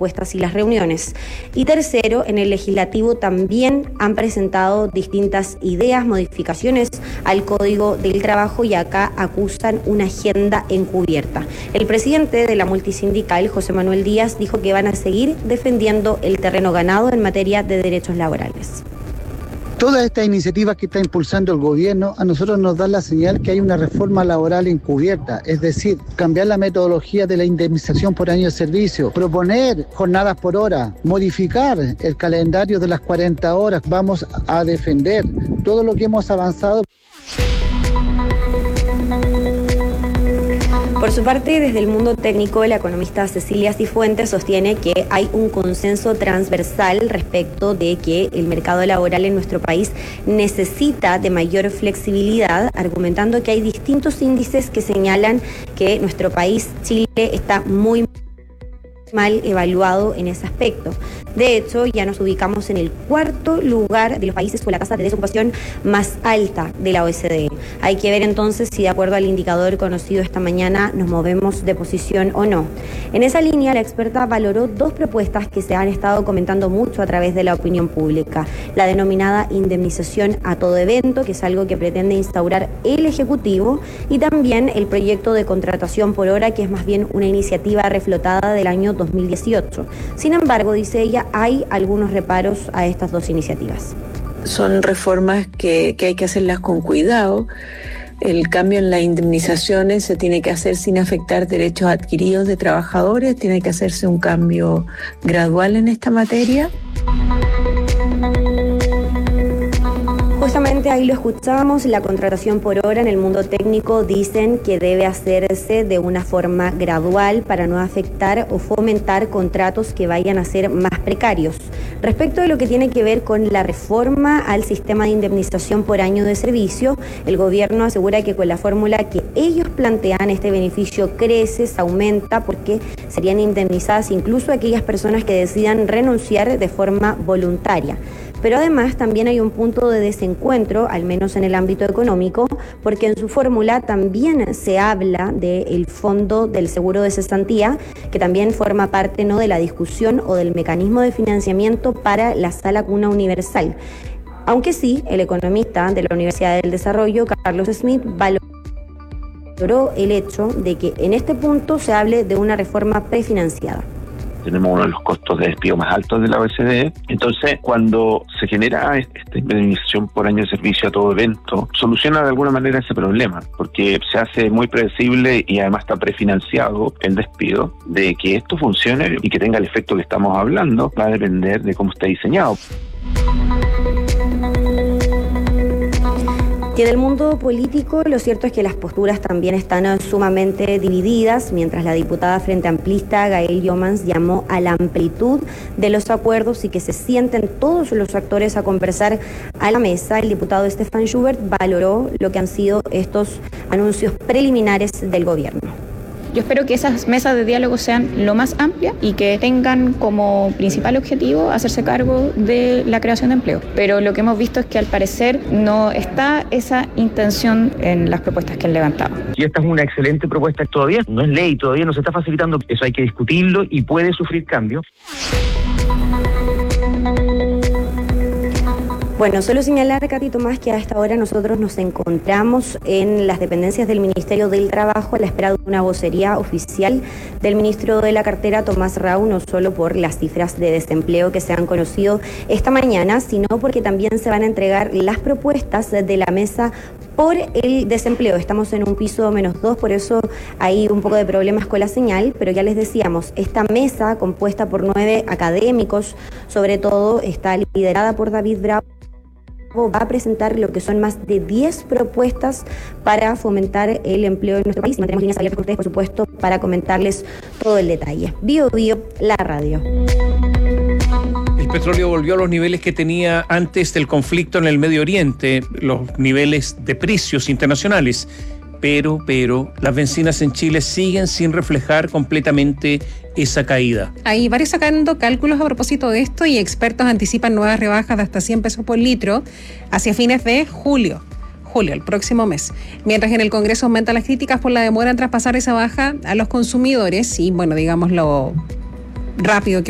propuestas y las reuniones. Y tercero, en el legislativo también han presentado distintas ideas, modificaciones al Código del Trabajo, y acá acusan una agenda encubierta. El presidente de la multisindical, José Manuel Díaz, dijo que van a seguir defendiendo el terreno ganado en materia de derechos laborales. Todas estas iniciativas que está impulsando el gobierno a nosotros nos dan la señal que hay una reforma laboral encubierta, es decir, cambiar la metodología de la indemnización por año de servicio, proponer jornadas por hora, modificar el calendario de las 40 horas. Vamos a defender todo lo que hemos avanzado. Por su parte, desde el mundo técnico, la economista Cecilia Cifuentes sostiene que hay un consenso transversal respecto de que el mercado laboral en nuestro país necesita de mayor flexibilidad, argumentando que hay distintos índices que señalan que nuestro país, Chile, está muy mal evaluado en ese aspecto. De hecho, ya nos ubicamos en el 4º lugar de los países con la tasa de desocupación más alta de la OECD. Hay que ver entonces si, de acuerdo al indicador conocido esta mañana, nos movemos de posición o no. En esa línea, la experta valoró 2 propuestas que se han estado comentando mucho a través de la opinión pública. La denominada indemnización a todo evento, que es algo que pretende instaurar el Ejecutivo, y también el proyecto de contratación por hora, que es más bien una iniciativa reflotada del año 2018. Sin embargo, dice ella, hay algunos reparos a estas 2 iniciativas. Son reformas que hay que hacerlas con cuidado. El cambio en las indemnizaciones se tiene que hacer sin afectar derechos adquiridos de trabajadores. Tiene que hacerse un cambio gradual en esta materia. Justamente ahí lo escuchábamos, la contratación por hora en el mundo técnico dicen que debe hacerse de una forma gradual para no afectar o fomentar contratos que vayan a ser más precarios. Respecto de lo que tiene que ver con la reforma al sistema de indemnización por año de servicio, el gobierno asegura que con la fórmula que ellos plantean, este beneficio crece, se aumenta, porque serían indemnizadas incluso aquellas personas que decidan renunciar de forma voluntaria. Pero además también hay un punto de desencuentro, al menos en el ámbito económico, porque en su fórmula también se habla del fondo del seguro de cesantía, que también forma parte, ¿no?, de la discusión o del mecanismo de financiamiento para la Sala Cuna Universal. Aunque sí, el economista de la Universidad del Desarrollo, Carlos Smith, valoró el hecho de que en este punto se hable de una reforma prefinanciada. Tenemos uno de los costos de despido más altos de la OECD. Entonces, cuando se genera esta indemnización por año de servicio a todo evento, soluciona de alguna manera ese problema, porque se hace muy predecible y además está prefinanciado el despido. De que esto funcione y que tenga el efecto que estamos hablando va a depender de cómo está diseñado. Y en el mundo político, lo cierto es que las posturas también están sumamente divididas. Mientras la diputada Frente Amplista, Gael Yomans, llamó a la amplitud de los acuerdos y que se sienten todos los actores a conversar a la mesa, el diputado Stefan Schubert valoró lo que han sido estos anuncios preliminares del gobierno. Yo espero que esas mesas de diálogo sean lo más amplias y que tengan como principal objetivo hacerse cargo de la creación de empleo. Pero lo que hemos visto es que al parecer no está esa intención en las propuestas que han levantado. Y esta es una excelente propuesta, todavía no es ley, todavía no se está facilitando, eso hay que discutirlo y puede sufrir cambios. Bueno, solo señalar, Katy Tomás, que a esta hora nosotros nos encontramos en las dependencias del Ministerio del Trabajo a la espera de una vocería oficial del ministro de la cartera, Tomás Rau, no solo por las cifras de desempleo que se han conocido esta mañana, sino porque también se van a entregar las propuestas de la mesa por el desempleo. Estamos en un piso -2, por eso hay un poco de problemas con la señal, pero ya les decíamos, esta mesa compuesta por 9 académicos, sobre todo está liderada por David Bravo, va a presentar lo que son más de 10 propuestas para fomentar el empleo en nuestro país. Y mantenemos líneas abiertas con ustedes, por supuesto, para comentarles todo el detalle. Bio, la radio. El petróleo volvió a los niveles que tenía antes del conflicto en el Medio Oriente, los niveles de precios internacionales. Pero las bencinas en Chile siguen sin reflejar completamente esa caída. Hay varios sacando cálculos a propósito de esto y expertos anticipan nuevas rebajas de hasta 100 pesos por litro hacia fines de julio, el próximo mes. Mientras en el Congreso aumentan las críticas por la demora en traspasar esa baja a los consumidores y, bueno, digamos lo rápido que